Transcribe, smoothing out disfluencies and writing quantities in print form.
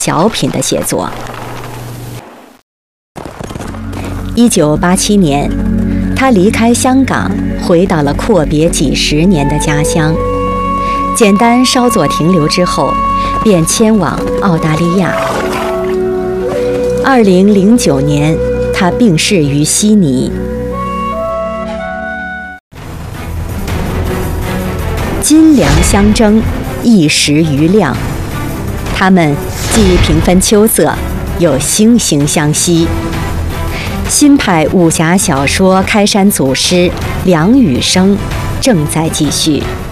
小品的写作。1987年，他离开香港，回到了阔别几十年的家乡。简单稍作停留之后，便迁往澳大利亚。2009年，他病逝于悉尼。金梁相争，一时瑜亮。他们既平分秋色，又惺惺相惜。新派武侠小说开山祖师梁羽生正在继续。